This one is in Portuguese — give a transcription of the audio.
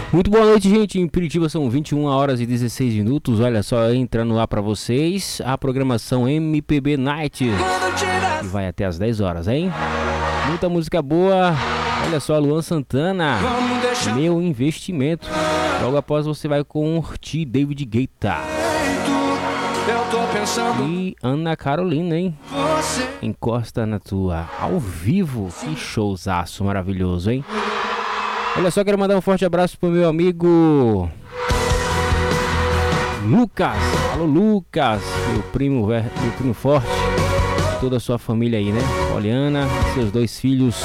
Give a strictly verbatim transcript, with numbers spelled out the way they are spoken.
Muito boa noite, gente. Em Piritiba são vinte e uma horas e dezesseis minutos. Olha só, entrando lá pra vocês a programação M P B Night, que vai até as dez horas, hein? Muita música boa. Olha só, Luan Santana, Meu Investimento. Logo após você vai curtir David Guetta e Ana Carolina, hein? Encosta na Tua, ao vivo. Que showzaço maravilhoso, hein? Olha só, quero mandar um forte abraço pro meu amigo Lucas. Alô, Lucas, meu primo, meu primo forte, toda a sua família aí, né? Poliana, seus dois filhos,